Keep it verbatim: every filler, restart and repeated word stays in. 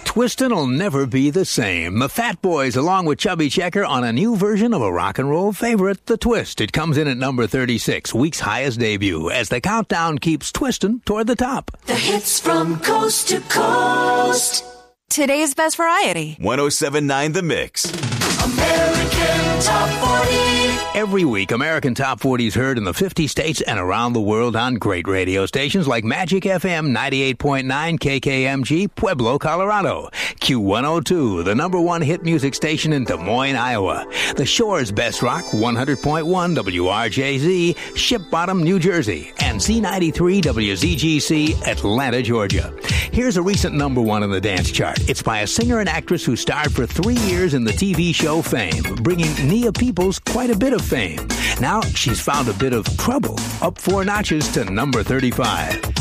Twistin'll never be the same. The Fat Boys, along with Chubby Checker, on a new version of a rock and roll favorite, The Twist. It comes in at number thirty-six, week's highest debut, as the countdown keeps twisting toward the top. The hits from coast to coast. Today's best variety. one oh seven point nine The Mix. American Top forty. Every week, American Top forty is heard in the fifty states and around the world on great radio stations like Magic F M ninety-eight point nine K K M G, Pueblo, Colorado. Q one oh two, the number one hit music station in Des Moines, Iowa. The Shore's Best Rock, one hundred point one W R J Z, Ship Bottom, New Jersey. And C ninety-three W Z G C, Atlanta, Georgia. Here's a recent number one on the dance chart. It's by a singer and actress who starred for three years in the T V show Fame, bringing Nia Peoples quite a bit of fame. Now she's found a bit of trouble, up four notches to number thirty-five.